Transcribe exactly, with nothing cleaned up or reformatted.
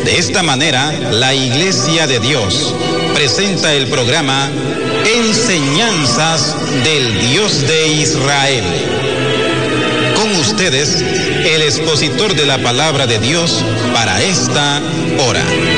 De esta manera, la Iglesia de Dios presenta el programa Enseñanzas del Dios de Israel. Con ustedes, el expositor de la palabra de Dios para esta hora.